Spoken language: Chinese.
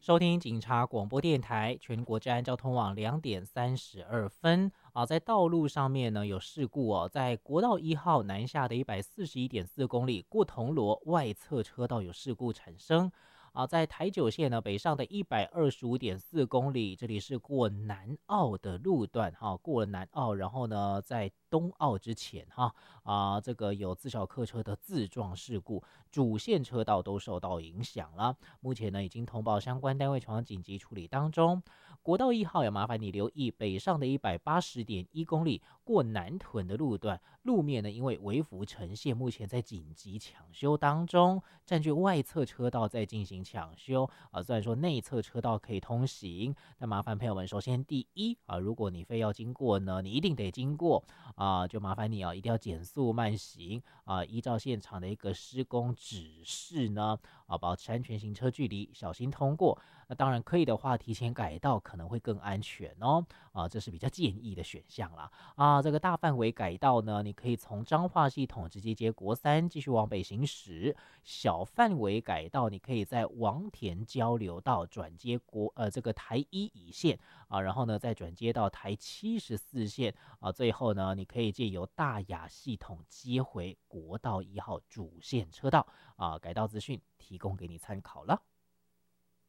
收听警察广播电台全国治安交通网2点32分在道路上面呢有事故在国道1号南下的141.4公里过铜锣外侧车道有事故产生在台九线呢北上的125.4公里，这里是过南澳的路段过了南澳，然后呢在东澳之前这个有自小客车的自撞事故，主线车道都受到影响了。目前呢已经通报相关单位前往紧急处理当中。国道1号也麻烦你留意北上的180.1公里过南屯的路段，路面呢因为微幅呈现，目前在紧急抢修当中，占据外侧车道在进行抢修虽然说内侧车道可以通行，但麻烦朋友们，首先第一如果你非要经过呢，你一定得经过就麻烦你一定要减速慢行依照现场的一个施工指示呢保持安全行车距离，小心通过。那当然可以的话，提前改道可能会更安全这是比较建议的选项啦这个大范围改道呢，你可以从彰化系统直接接国3继续往北行驶，小范围改道你可以在王田交流道转接这个台1乙线然后呢再转接到台74线最后呢你可以借由大雅系统接回国道1号主线车道改道资讯提供给你参考了。